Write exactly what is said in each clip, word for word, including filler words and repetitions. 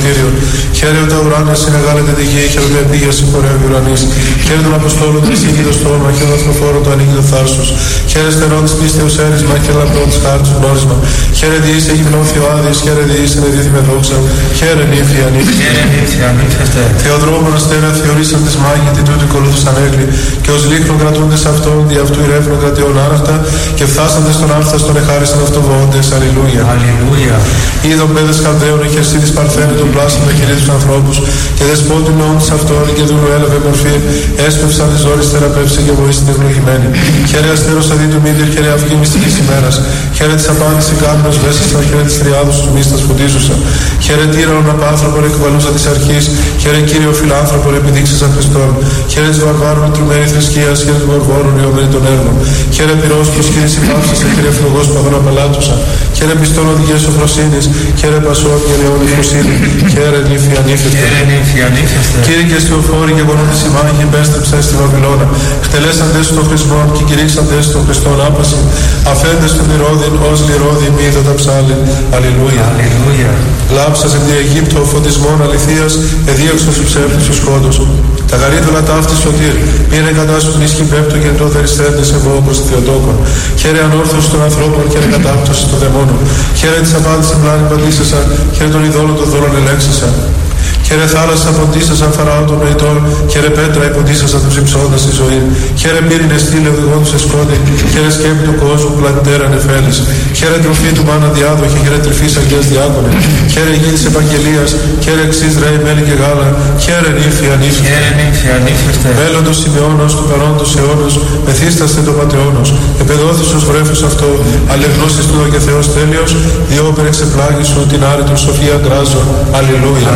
Κύριον. Χαίρε τα ουράνια συνεγάλετε τη γη, χαίρε την επίγεια συγχωρεύει ουρανής. Χαίρε τον Αποστόλου του εισήγητο στόμα, χαίρε τον Αθροφόρο του ανοίγητο θάρσους. Χαίρε στερών της πίστεως έρισμα, χαίρε λαμπρό της χάρτης γνώρισμα. Χαίρε διείς εγυμνώθη ο Άδης, χαίρε διείς ενεδίθη με δόξα. Χαίρε νύφη ανήφη. Θεοδρόμων αστέρα θεωρήσαν της μάγη την τούτη κολούθησαν έγκλη. Και ως λίχνο κρατούντες αυτών, δι' αυτού ηρεύνων κρατεών άναχτα. Και φτάσαντες στον άρθα στον εχάριστον αυτοβόοντες. Αλληλούια. Είδον πέδες Καλδαίων, εχερσίδης Παρθένου των πλάσεων τα χειρίδους ανθρώπους. Και δεσπότην νόμων της αυτών, και δούλου έλαβε μορφή. Έσπευσαν τις ώρες θεραπεύσει και βοήθησε ευλογημένη. Χαίρε αστέρος αδί του μύτηρ, χαίρε αυγή μυστικής ημέρας. Χαίρε της απάντης ικάνος βέσιστα, χαίρε της τριάδος του μίστας φωτίζουσα. Χαίρε τύρανον απάνθρωπον εκβαλούσα της αρχής. Χαίρε κύριο φιλάνθρωπον επιδείξησαν Χριστόν. Χαίρε της βαρβάρων τρουμένη θρησκείας, χαίρε του βορβόρων ιωμένη των έργων. Χαίρε πυρός προσχήρης υπάψασα, χαίρε φλογός παγών απαλάτουσα. Χαίρε πιστών οδηγίες σοφροσύνης, χαίρε πασόν και νεών ηφροσύνη. Χαίρε νύφη ανήφευτε. Κύριε και στιοφόροι και γονούν της ημάγη, μπέστρεψε στη Βαβυλώνα. Χτελέσαντες των χρησμών και κηρύξαντες των Χριστών άπαση. Αφέντες των ηρώδιν, ως λιρώδι μη είδωτα ψάλιν. Αλληλούια. Λάψας εν τη Αιγύπτο φωτισμών αληθείας, εδίωξος του ψεύτης του σκότους. Τα γαρίδωλα ταύτη σωτήρ, πήρε κατά σου νίσχυ πέπτο και το θεριστέντες εγώ προς τη Θεοτόκον. Χαίρε ανόρθωση των ανθρώπων, χαίρε κατάπτωση των δαιμόνων. Χαίρε της απάντησης πλάνη παντήσασα, χαίρε των ειδόλων των δόλων ελέγξασα. Χαίρε θάλασσα ποντίσασαν φαραώ των νοητών, χαίρε πέτρα υποντίσασαν τους υψώντας τη ζωή. Χαίρε πύρινε στήλε οδηγών του σε σκόνη, χαίρε σκέπη του κόσμου πλανητέρα νεφέλης. Χαίρε τροφή του μάνα διάδοχη, χαίρε τρυφής αγγές διάκονε. Χαίρε γη της επαγγελίας, χαίρε εξής ρέι μέλη και γάλα, χαίρε νύφη ανήφευτε. Μέλλοντος Σιμεώνος του παρόντος αιώνος, μεθύσταστε το πατεώνος. Επεδόθησος βρέφους αυτό, αλληλεγνώσεις του και Θεός τέλειος, διόπερ εξεπλάγη σου την άρη του σοφία γκράζω. Αλληλούια.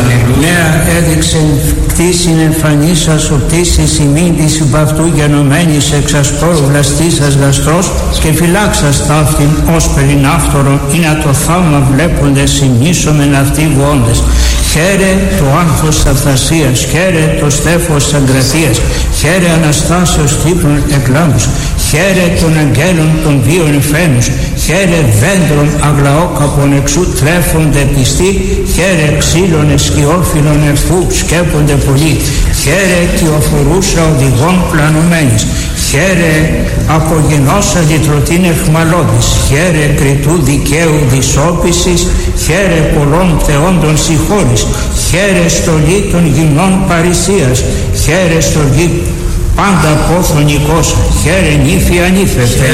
Έδειξε κτίσιν εμφανίσας ο πτήσης ημίν της υπαυτού γενομένης εξ ασπόρου βλαστήσας γαστρός και φυλάξας ταύτην ως περινάφτορο ή να το θαύμα βλέποντες συνήσομεν αυτοί βόντες. Χαίρε το άγχος αυθασίας, χαίρε το στέφος αγκρατίας, χαίρε αναστάσεως τύπων εκλάμους, χαίρε των αγγέλων των βίων εφένους, χαίρε δέντρων αγλαόκαπων εξού τρέφονται πιστοί, χαίρε ξύλων εσκιόφιλων εφού σκέπονται πολλοί, χαίρε κυοφορούσα οδηγών πλανωμένης, χαίρε απογενώσα λυτρωτήν εχμαλώδης, χαίρε κριτού δικαίου δυσόπισης, χαίρε πολλών θεόντων συγχώρης, χαίρε στολή των γυμνών παρησίας, χαίρε στολή πάντα πόθον οικόσα, χαίρε νύφη ανήφευτε.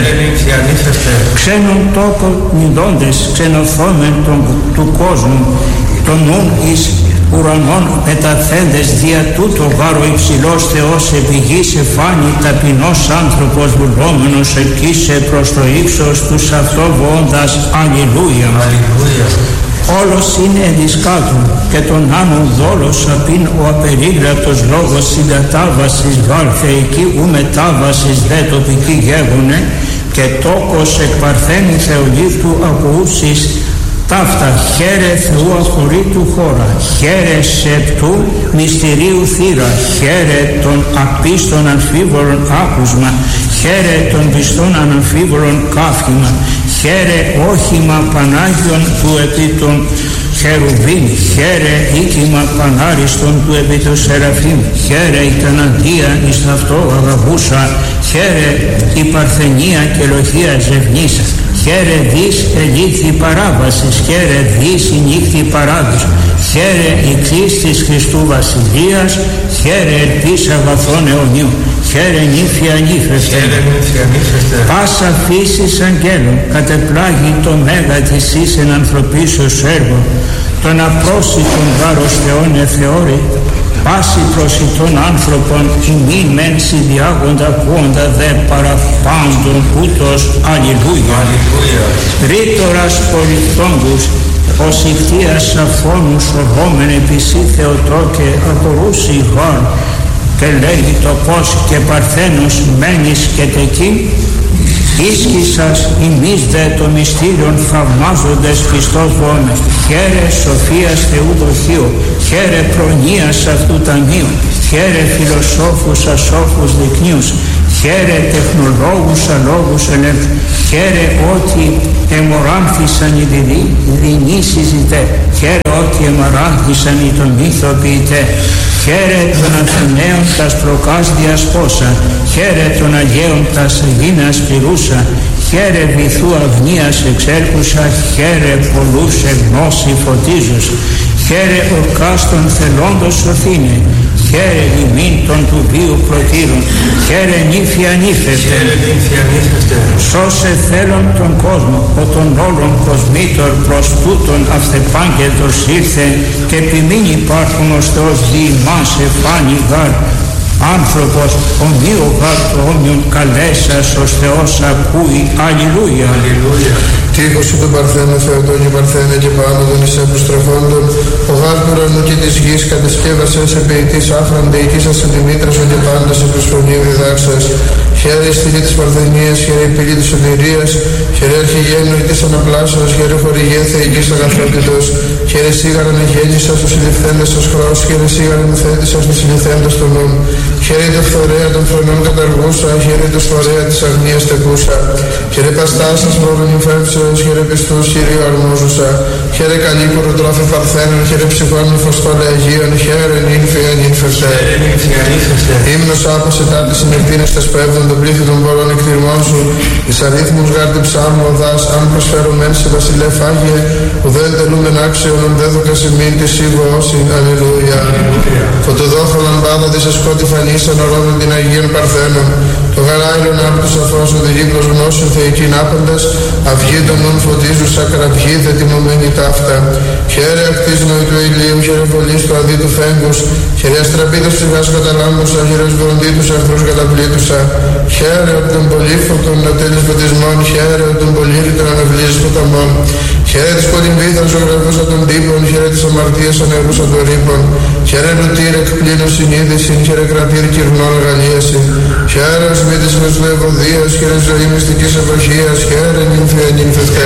Ξένων τόπων νηδόντες, ξενοφόμεν του κόσμου, τον νουν εις ουρανών μεταθέντες, δια τούτο βάρο υψηλός Θεός επί γης εφάνει ταπεινός άνθρωπος βουλόμενος εκείσε προς το ύψος τους αυτοβόντας. Αλληλούια. Όλος είναι δισκάτου και τον άνων δόλος απειν ο απερίγραπτος λόγος συντατάβασης βάλθε εκεί ου μετάβασης δε τοπική γέγονε και τόκος εκ παρθένου θεολίθου ακουούσης ταύτα. Χαίρε Θεού αφορήτου χώρα, χαίρε σεπτού μυστηρίου θύρα, χαίρε των απίστων αμφίβολων άκουσμα, χαίρε των πιστών αναμφίβολων κάφημα, χαίρε όχημα Πανάγιον του επί των Χερουβίμ, χαίρε οίκημα Πανάριστον του επί των Σεραφείμ, χαίρε η Καναντία εις αυτό αγαβούσα, χαίρε η Παρθενία και λοχεία ζευνήσα, χαίρε δις ελήθη παράβασης, χαίρε δις η νύχτη παράδος, χαίρε η κτής της Χριστού Βασιλείας, χαίρε ελπίς αγαθών αιωνίου, χαίρε νύφη ανήφευτε. Πάσα φύσης αγγέλων κατεπλάγει το μέγα της εις εν ανθρωπίσεως έργο, τον απρόσιτον βάρος Θεών εθεώρη, πάση προσιτών άνθρωπων ημί μεν συνδιάγοντα ακούοντα δε παραπάντων ούτως. Αλληλούια. Ρήτορας πολυθόντους ως ηχθείας αφώνους ορχόμεν επισή Θεοτόκε απορούσι γόν και λέγει το πως και παρθένος μένεις και τεκεί ίσκησας ημείς δε το μυστήριον θαυμάζοντες πιστός βόνας. Χαίρε σοφίας Θεού δοχείου, χαίρε προνοίας αυτού ταμείου, χαίρε φιλοσόφους ασόφους δεικνύους, χαίρε τεχνολόγους αλόγους ελεύθ, χαίρε ότι εμοράνθησαν οι δεινοί συζητέ, χαίρε ότι εμοράνθησαν οι τον μύθοποιητέ, χαίρε των Αθηναίων τας προκάς διασπόσα, χαίρε των Αγίων τας Αγίνας πυρούσα, χαίρε βυθού αγνίας εξέρχουσα, χαίρε πολλούς εγνώση φωτίζους, χαίρε ορκάστων θελώντος σωθήνε, χαίρε ημίν των του βίου προτήρων, χαίρε νύφια νύφευτε, σώσε θέλον τον κόσμο, ο των όλων κοσμήτωρ προς τούτον αυθεπάγγελτος ήρθε και επιμήν υπάρχουν ως Θεός δι' ημάς εφάνει γάρ, άνθρωπος ομοίου γάρ το όμοιον καλέσας ως Θεός ακούει. Αλληλούια. Αλληλούια. Τείχος σου τον Παρθένο Θεοτόν και Παρθένε και πάνω των εις αποστροφόντων, ο γάρ του ουρανού και της γης κατασκεύασες επί της άφραν δεϊκήσας εν τη μήτρα σου και πάντα σε προσφωνή διδάξας. Χαίρε η στήλη της Παρθενίας, χαίρε η πύλη της σωτηρίας, χαίρε αρχηγένου ή της αναπλάσεως, χαίρε χορηγέ θεϊκής αγαθότητος, χαίρε σίγαραν εγέννησας τους συλληφθέντες σας χρός, χαίρε σίγαραν θέτησας τους συλληφθέντες των νουν, χαίρε το φθορέα των φρονών καταργούσα, χαίρε το σφορέα της αγνίας τεκούσα, χαίρε παστάσας μόρων υφεύσεως, χαίρε πιστούς Κυρίου αρμόζουσα, χαίρε καλύπορο τρόφι Παρθένων, χαίρε ψυχών φωστόλε Αγίων, χαίρε νύμφια νύμφευτε. Ύμνος άπασε τάτη συνευτήνες τες πέβδον τον πλήθη των πολλών εκτιμών σου, εις αρίθμους γάρτη ψάμου οδάς, αν προσφέρομεν σε βασιλεύ Άγιε, ουδέν τελούμεν άξιον, δεν δωκας ημίν της σίγω όσην. Αλληλούια. Φωτοδόχο λαμπάδα της ασκότη φανίσαν ορώνων την Αγίων Παρθένων, το γαράιλον άπτους αφός οδηγήκος γνώσεων θεϊκήν άπαντας, αυγή των νουν φωτίζουσα κραυγή δε τιμωμένη ταύτα. Χαίρε ακτής νοη του ηλίου, χαίρε βολής του αδί του φέγγους, χαίρε αστραπίδος ψυχάς καταλάμβουσα, χαίρε σβροντή τους αρθρούς καταπλήτουσα, χαίρε από τον πολύφωτον ατέλης φωτισμών, χαίρε από τον πολύρητον αναβλής ποταμών, χαίρε της κολυμβήθαν ζωγραφούσα των τύπων, χαίρε της αμαρτίας ανεγούσα των ρήπων, χαίρε νουτήρ εκπλήνων συνείδησιν, χαίρε κρατήρ κυρνών αγαλίασιν, χαίρε ως μύτης μεσού ευωδίας, χαίρε ζωή μυστικής ευοχίας, χαίρε νύμφια νύμφευτε.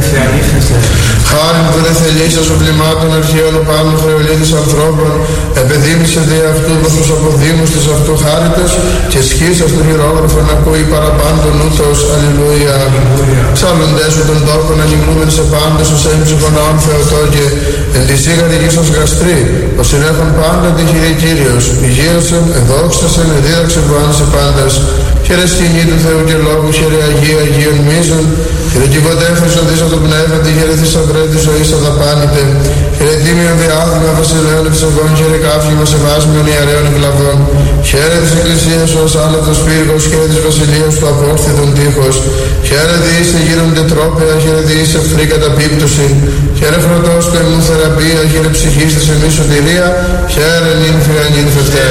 Χάριν που δε θελήσας ο πλημάτων αρχαίων πάνω χρεολίτης ανθρώπων, επεδίμησε δι' αυτού προς τους αποδήμους της αυτού χάριτος και σχίσας του χειρόγραφων ακούει παραπάντων ούτως. Αλληλούια. Ψάλλοντες σου των τόπων ανηγούμεν σε πάντες ως έμψυχον άον Θεοτόκε, εν τη σίγαρη γης ως γαστρή, ως συνέχον πάντα τη χειρή Κύριος, υγείωσεν, εδόξασεν, εδίδαξεν που άνσε πάντας. Χαίρε σκηνή του Θεού και Λόγου, χαίρε Αγία Αγίων μίζων, χαίρε κυβωτέφεσον δίσα το πνεύματι, χαίρε θησαυρέ της ζωής αδαπάνητε, χαίρε τίμιον διάδημα βασιλέων ευσεβών, χαίρε κάφημα σεβάσμιων ιερέων εκλαβών, χαίρε της Εκκλησίας σου ως άλευτος πύργος, χαίρε της βασιλείας του απόρθιτον τείχος, χαίρε διήσε γίνονται τρόπαια, χαίρε διήσε εχθρή καταπίπτωση, χαίρε φροντός του εμού θεραπεία, χαίρε ψυχής της εμείς σωτηρία, χαίρε νύμφια νύμφευτε.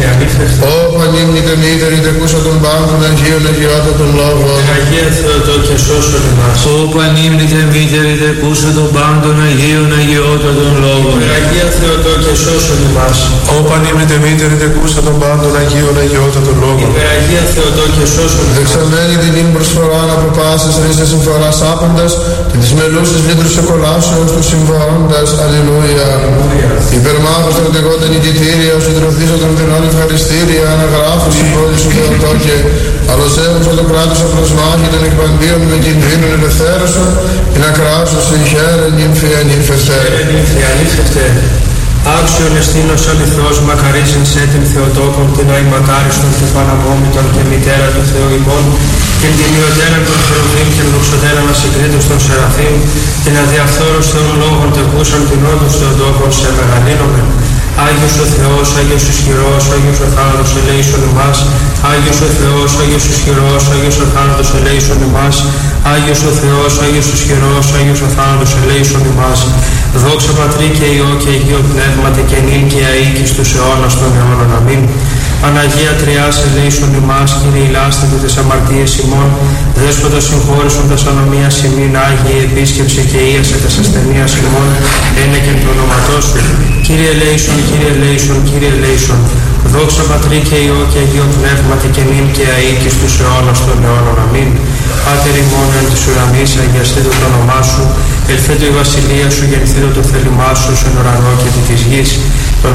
Ω πανύμνητε μήτερη τεκούσα των πάντων Αγίων Αγιώτα των Λόγων. Αγία Θεοτό και σώσον εμάς. Ω πανύμνητε μήτερη τεκούσα των πάντων Αγίων Αγιώτα των Λόγων. Αγία Θεοτό και σώσον εμάς. Ω πανύμνητε μήτερη τεκούσα των πάντων Αγίων Αγιώτα των Λόγων. Αγία Θεοτό και σώσον εμάς. Δεξαμένη την ύν προσφορά από πάσης ρίζες συμφοράς άπαντας και της μελούσης λίτρους εκολάσεως του συμβοώντας. Αλληλούια. Υπερμάχος στρατηγόντα νικητήρια, ο συντροφής των θυνών ευχαριστήρια, αναγράφους η πόλη σου Θεοτόκε, αλλοσέβουσα το κράτος απροσμάχη των εκπαντίων με κινδύνων ελευθέρωσον, την ακράσους η χαίρε νύμφια νύμφευτε. Άξιον εστίνος αληθώς μακαρίζειν σε την Θεοτόκον, την αημακάριστον και παναμόμητον και μητέρα του Θεού ημών, την τιμιωτέραν των Θεοδήμ και δοξωτέραν ασυγκρίτως των Σεραφείμ, την αδιαφθόρους Θεών λόγων τεκούσαν την όντως Θεοτόκον σε μεγαλύνομεν. Άγιος ο Θεός, Άγιος ισχυρός, Άγιος ο θάνατος ελέησον εμάς. Άγιος ο Θεός, Άγιος ισχυρός, Άγιος ο θάνατος ελέησον εμάς. Άγιος ο Θεός, Άγιος ισχυρός, Άγιος ο θάνατος ελέησον εμάς. Δόξα Πατρί και Υιό και Αγίο Πνεύματι και νυν και αεί και στους αιώνας των αιώνων. Αμήν. Παναγία Τριάς ελέησον ημάς, Κύριε ηλάστητε τις αμαρτίες ημών, Δέσποτα συγχώρησον τας ανομίας ημίν, Άγιε επίσκεψε και ίασε τας ασθενείας ημών, ένεκεν το όνοματό σου. Κύριε ελέησον, Κύριε ελέησον, Κύριε ελέησον. Δόξα Πατρί και Υιό και Αγίο Πνεύματι και νυν και αεί και στους αιώνας των αιώνων. Αμήν. Πάτερ ημών εν της ουρανής, αγιαστήτω το όνομά σου, ελθέτω η βασιλεία σου, γεννηθήτω το θέλημά σου, στον ουρανό και επί της γης. Τον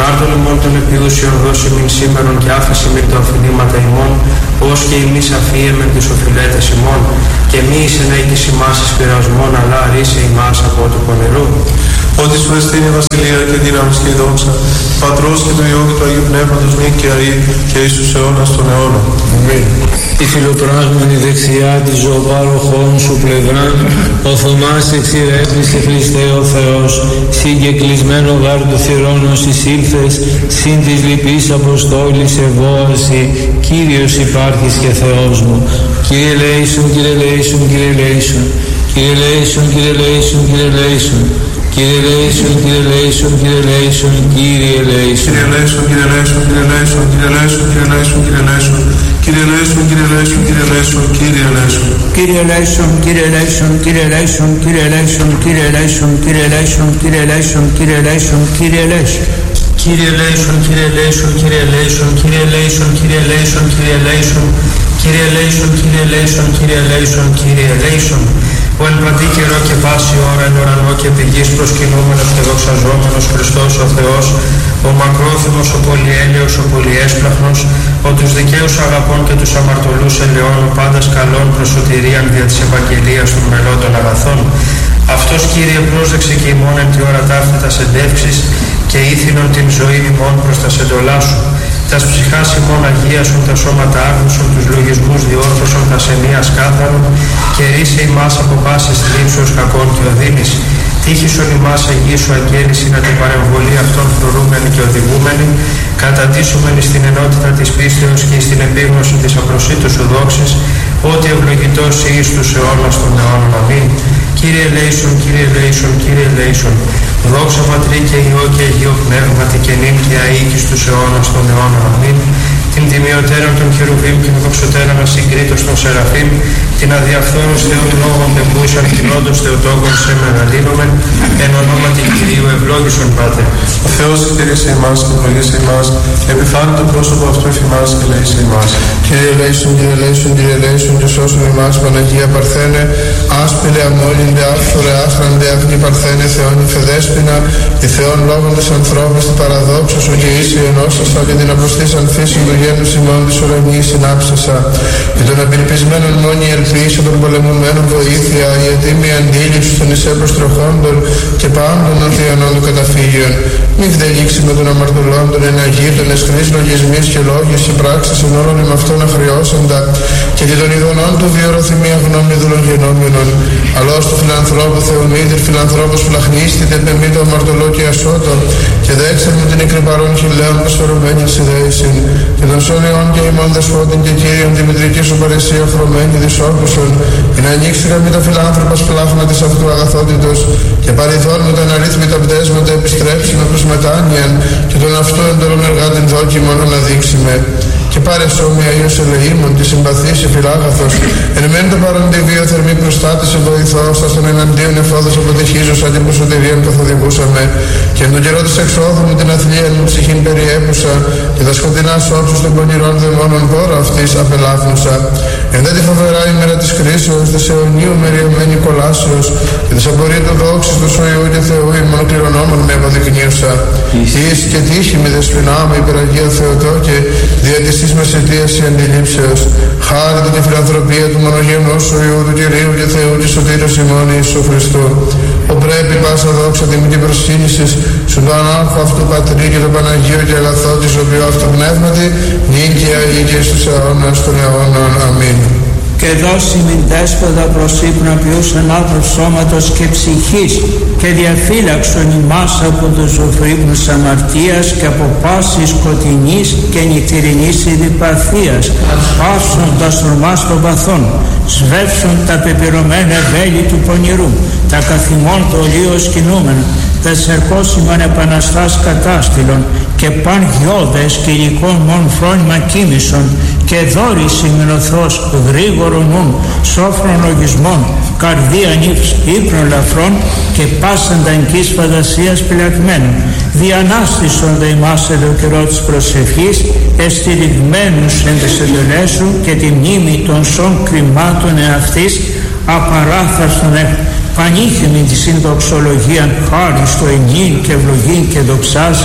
άρτων ημών των επιούσιων δώσει μην σήμερον και άφηση μην τα οφειλήματα ημών, ως και εμείς αφίεμεν τις οφειλέτες ημών, και μη εις ενέγγις ημάς εις πειρασμών, αλλά αρίσε ημάς από του πονηρού. Ότι σου εστίνει η βασιλεία και δύναμις και η δόξα, του Πατρός και του Υιού και του Αγίου Πνεύματος νυν και αεί και εις τους αιώνας των αιώνων. Αμήν. Η φιλοπράγμενη δεξιά της ζωοπάροχών σου πλευρά, ο Θωμάς εξηρέπλησε Χριστέ ο Θεός, συγκεκλεισμένο γάρ του θυρώνος εισήλθες, συν της λυπής Αποστόλης ευώαση, Κύριος υπάρχεις και Θεός μου. Κύριε λέησον, Κύριε λέησον, Κύριε λέησον, Κύριε λέησον, Κύριε λέησον, Κύριε λέησον. Κύριε λέησον, Κύριε λέησον, Κύριε λέησον, Κύριε λέησον. Κύριε λέησον, Κύριε λέησον, Κύριε λέησον, Κύριε λέησον, Κύριε λέησον, Κύριε λέησον. Κύριε λέησον, Κύριε λέησον, Κύριε λέησον, Κύριε λέησον. Κύριε λέησον, Κύριε λέησον, Κύριε λέησον, Κύριε λέησον, Κύριε λέησον, Κύριε λέησον, Κύριε λέησον, Κύριε λέησον, Κύριε λέησον. Κύριε λέησον, Κύριε λέησον, Κύριε λέησον, Κύριε λέησον, Κύριε λέησον, Κύριε λέησον, Κύριε λέησον, Κύριε λέησον, Κύριε λέησον, Κύριε λέησον. Ο εν παντή καιρό και πάση ώρα εν ουρανό και πηγής προσκυνούμενος και δοξαζόμενος Χριστός ο Θεός, ο μακρόθυμος, ο πολυέλαιος, ο πολυέσπλαχνος, ο τους δικαίους αγαπών και τους αμαρτωλούς ελαιών, ο πάντας καλών προς σωτηρίαν δια της Ευαγγελίας των μελών των αγαθών. Αυτός, Κύριε, πρόσδεξε και ημών εν τη ώρα ταύτη τας εντεύξεις και ήθινον την ζωή ημών προς τα σεντολά σου. Τας ψυχάς ημών αγίασον, τα σώματα άγνωσον, τους λογισμούς διόρθωσον, τα σενίας κάθαρον, και ρίσε ημάς από πάσης θλίψεως κακών και οδύνης. Τύχησον ημάς Αγίου αγγέλης να την παρεμβολή αυτών φρουρούμενη και οδηγούμενη, καταντήσουμενη στην ενότητα της πίστεως και στην επίγνωση της απροσίτου σου δόξης, ότι ευλογητός εις τους αιώνας των αιώνων. Αμήν. Κύριε λέησον, Κύριε λέησον, Κύριε λέησον. Δόξα Πατρί και Υιό και Αγίο Πνεύματι και νυν και αεί και στους αιώνας των αιώνων. Αμήν. Την τιμιωτέραν των χερουβίμ και την δοξωτέραν ασυγκρίτως των σεραφείμ, την αδιαφθόρους Θεών λόγων τεμπούσαν κοινόντος Θεοτόκων σε μεγαλύνομεν, εν ονόματι Κυρίου ευλόγησον Πάτερ. Ο Θεός εκτηρήσε εμάς και ευλογήσε εμάς, επιφάνει το πρόσωπο αυτού εφημάς και λέησε εμάς. Κύριε λέησον, Κύριε λέησον, Κύριε λέησον και σώσον εμάς, Παναγία Παρθένε, άσπηλε αμόλυντε, άφθορε, άχραντε, αγνή Παρθένε, Θεόν υφεδέσποινα, η Θεόν λόγων της ανθρώπης, την παραδόξω σου και ίση ενώσασα και την αποστήσαν φύση του γένους ημών της ουρανής συνάψασα, και των απελπισμένων μόνη ελπίσα των πολεμουμένων βοήθεια, η ετοίμη αντίληψη των εισέπροστροχόντων και πάντων των θειανών του καταφύγιων. Μη βδελήξει με των αμαρτωλών των εναγήτων, εσχρείς λογισμής και λόγες και πράξεις εν όλων με αυτόν αχρεώσαντα, και δι' των ειδονών του βιοροθυμία γνώμη δούλων γενόμενων. Αλλώς του φιλανθρώπου Θεομήτηρ, φιλανθρώπους φλαχνίστητε με μη το αμαρτωλό και ασώτων, και δέξτε με την εκρυπαρών χιλέων προσφερωμένη συνδέησιν, και των σώλιων και ημών δεσπότην και κύριων δημητρική σου παρεσία χρωμένη δυσόπουσον, και να ανοίξει καμή τα φιλάνθρωπας πλάχνα της αυτού αγαθότητος, και παρηθών με τον αρρύθμιτα πτέσματα επιστρέψουμε προς μετάνοιαν, και τον αυτό εντολών εργάτην δόκιμον αναδείξουμε. Και πάρε σώμια Υιός ελεήμων, τη συμπαθής η φιλάγαθος, εν μεν το παρόντι βίο θερμή προστάτης σε βοηθός, ως τον εναντίον εφόδος αποτυχίζωσα την προσωτηρίαν καθοδηγούσαμε, και εν τον καιρό της εξόδου μου την αθλίαν μου ψυχήν περιέπουσα, και τα σκοτεινά όψους των πονηρών δαιμόνων πόρο αυτής απελάφνουσα. Εν δε τη φοβερά ημέρα της κρίσεως, της αιωνίου μεριωμένη κολάσεως, και της απορρίτου δόξης του Υιού και Θεού ημών κληρονόμων με αποδεικνύουσα. Εις και τύχη μη δεσποινά μου υπεραγία Θεοτόκε, δια της εις μεσαιτίας η αντιλήψεως, χάρητα τη φιλανθρωπία του μονογενούς σου Υιού του Κυρίου και Θεού και Σωτήρος ημών Ιησού Χριστού. Ο πρέπει πάσα δόξα τιμή και προσκύνησης σου το ανάρχο αυτού Πατρί και το Παναγίο και αγαθό της οποίου αυτοπνεύματι νυν και αεί και στους αιώνας των αιώνων. Αμήν. Και δώσει μην δέσποτα προς ύπνα ποιούς ανάπρος σώματος και ψυχής, και διαφύλαξον ημάς από τους ζωφρύπνους αμαρτίας και από πάσης σκοτεινής και νυχτερινής ειδιπαθίας, πάυσον τα στρωμάς των παθών, σβεύσον τα πεπειρωμένα βέλη του πονηρού, τα καθημών το ολίος κινούμενα, τα σερκώσιμαν επαναστάς κατάστηλων, και παν γιώδες και υλικών μον φρόνημα κοίμησον, και δόρης ημινοθρός γρήγορον νουν, σόφρον λογισμών, καρδία νύψ ύπνων λαφρών, και πάσαν τα εγκής φαντασίας πυλαγμένων. Διανάστησον δε ημάς εδώ καιρό της προσευχής, εστηριγμένους εν τες εντολές σου, και τη μνήμη των σών κρυμάτων εαυτής απαράθαρστον έχουν. Πανήχημη τη συνδοξολογίαν χάρη στο ενήν και ευλογήν και δοξάζει,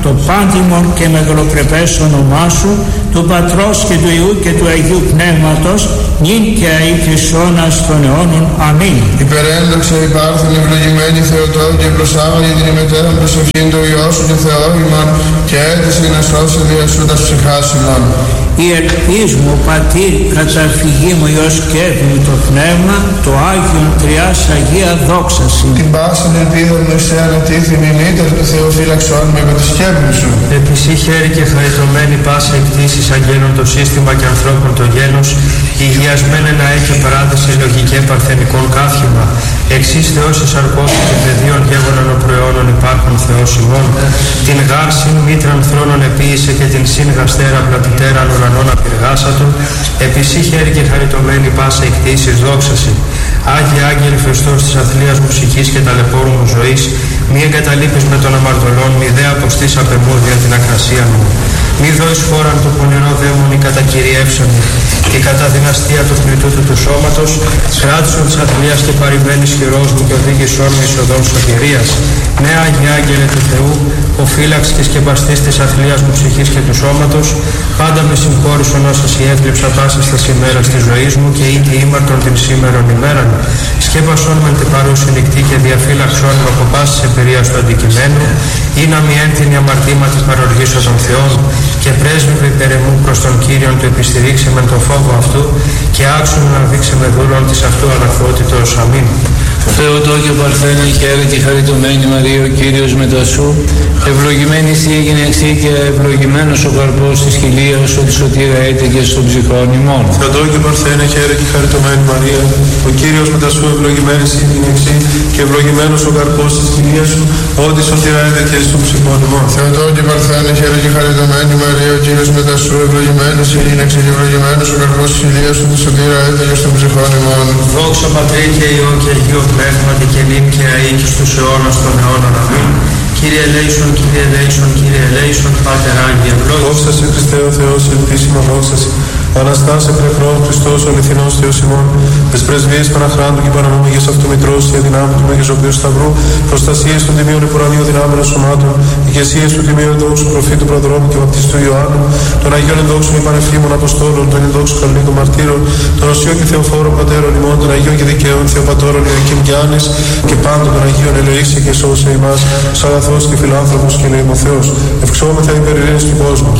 το πάντιμον και μεγαλοπρεπές όνομά σου, του Πατρός και του Υιού και του Αγίου Πνεύματος, νυν και αεί και σώνας των αιώνων. Αμήν. Υπερέντοξε υπάρχον ευλογημένη Θεοτόκη και προσάγαγε την ημετέραν προσευχήν του Υιού σου και Θεό ημών και έτησε να σώσει διασού τα ψυχάς ημών. Η ελπίς μου, Πατήρ, καταφυγή μου, Υιός και μου το Πνεύμα, το Άγιον Τριάς Αγία δόξαση. Την πάσαν ελπίδα μου σε ανατίθυμη μήτερ του Θεού φύλαξον με με τη σκέπη σου. Επισή χέρι και χαριτωμένη πάσα εκτίσεις αγγέλων το σύστημα και ανθρώπων το γένος, υγιασμένε να έχει παράδεση λογικέ παρθενικών καύχημα, εξής Θεός εσαρκώσει και πεδίων γέγοναν ο προαιώνων υπάρχων Θεός ημών, την γάρσιν μήτραν θρόνων επίησε και την συν γαστέρα πλατητέραν ουρανών απειργάσατο, επισή χέρι και χαριτωμένη πάσα εκτίσεις δόξαση. Άγιε Άγγελε Χριστός της αθλίας μου ψυχής και ταλαιπώρου μου ζωής, μη εγκαταλείπεις με των αμαρτωλών, μη δε αποστείς απεμούδια την ακρασία μου. Μη δώεις φόραν του πονηρό δαίμονη κατακυριεύσανη, και κατά δυναστεία του θνητού του του σώματος, κράτησον της αθλίας και παρημένης χειρός μου και οδήγησόν με εισοδόν σωτηρίας. Ναι, Άγιε Άγγελε του Θεού, ο φύλαξ και σκεπαστής της αθλίας μου ψυχής και του σώματος, πάντα με συγχώρησον όσα σοι έβλεψα πάσας τα ημέρας της ζωής μου και ήτι ήμαρτον την σήμερον ημέραν. Σκέπασον μεν την παρούση νυχτή και διαφύλαξον με από πάσης εμπειρίας του αντικειμένου, ή να μη ένθυνη αμαρτήματι παροργήσω των Θεών, και πρέσβευε υπέρ εμού προς τον Κύριον του επιστηρίξε μεν τον φόβο αυτού, και άξιον να δείξε με δούλον της αυτού αγαθότητος. Αμήν. Θεοτόκε Παρθένε, χαίρε και χαριτωμένη Μαρία, ο Κύριος μετά σου, ευλογημένη εσύ έγινε εξή και ευλογημένος ο καρπός της χιλίας, ότι σωτήρα έτεκε στον ψυχών ημών. Θεοτόκε Παρθένε, χαίρε και χαριτωμένη Μαρία, ο Κύριος μετά σου, ευλογημένη εσύ έγινε εξή και ευλογημένος ο καρπός της χιλίας σου, ότι σωτήρα έτεκε στον ψυχών ημών. Θεοτόκε Παρθένε, χαίρε και χαριτωμένη Μαρία, ο Κύριος μετά σου, ευλογημένος εσύ έγινε εξή και ευλογημένος ο καρπός της χιλίας σου, ότι σωτήρα έτεκε στον ψυχών ημών. Δόξα Πατρί και Υιό και Αγίο Πνεύματι και νυν και αεί και στους αιώνας των αιώνων. Αμήν. Κύριε ελέησον, Κύριε ελέησον, Κύριε ελέησον, Πάτερ Άγιε ευλόγησον. Δόξα σε Χριστέ ο Θεός, ελπίσιμα δόξα σε. Αναστάσε πρεχρόν Χριστός ο αληθινός Θεός ημών, τις πρεσβείες Παναχράντου και Παναμόμηγες αυτού Μητρός και δυνάμει του Μεγεζοποιού Σταυρού, προστασίες των τιμίων επουρανίου δυνάμενων σωμάτων, ηγεσίες του τιμίου ενδόξου προφήτου Προδρόμου και βαπτιστού Ιωάννου, των Αγίων ενδόξων υπανευχήμων Αποστόλων, των ενδόξων Καλλινίκων Μαρτύρων, των Οσίων και Θεοφόρων Πατέρων ημών, των Αγίων και Δικαίων Θεοπατώρων Ιωακήμ και Άννης, και πάντων των Αγίων ελεήξε και σώσε ημάς, ως αγαθός και φιλάνθρωπος και ελεημοθέος, ευξόμεθα υπέρ ειρήνης του κόσμου.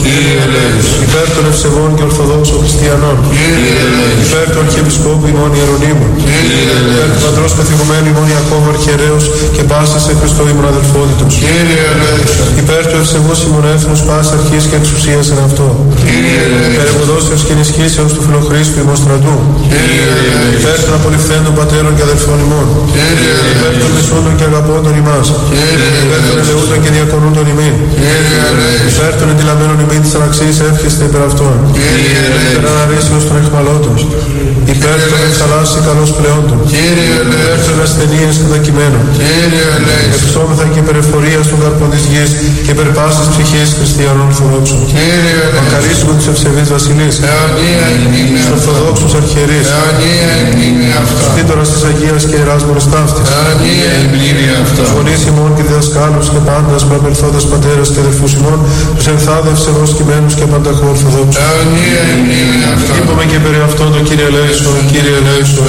Υπέρ των ευσεβών και ορθοδόξων χριστιανών, υπέρ του Αρχιεπισκόπου ημών Ιερονίμων, υπέρ του Πατρός καθηγουμένου ημών Ιακώβου Αρχιερέως και πάσης σε Χριστό ημών αδελφότητος, υπέρ του ευσεβούς ημών έθνους πάσης αρχής και εξουσίας εν αυτό, υπέρ ευωδόσεως και ενισχύσεως του Φιλοχρήστου ημών στρατού, υπέρ των απολυφθέντων πατέρων και αδελφών ημών, υπέρ των μεσούντων και αγαπώντων ημάς, υπέρ των ελεούντων και διακονούντων ημίν, υπέρ των εντυλαμένων ημίν της αναξίας εύχεστε υπέρ αυτών, υπέρ αναρρήσεως των εχμαλώτων, υπέρ των εξαλάσσι καλώς πλεόντων, υπέρ των ασθενείες κατακειμένων, εξώμεθα και υπερεφορίας των καρπών της γης και υπέρ πάσης ψυχής χριστιανών ορθοδόξων. Μακαρίσουμε τους ευσεβείς βασιλείς, τους ορθοδόξους αρχιερείς, τους πίτωρας της Αγίας και Ιεράς Μορφής Ταύτης, τους γονείς ημών και διδασκάλους και πάντας προαπελθόντας πατέρας και αδελφούς ημών, τους ενθάδευσε βοσκημένους και πανταχού ορθοδόξους. Είπαμε και περί αυτόν τον Κύριε ελέησον, Κύριε ελέησον,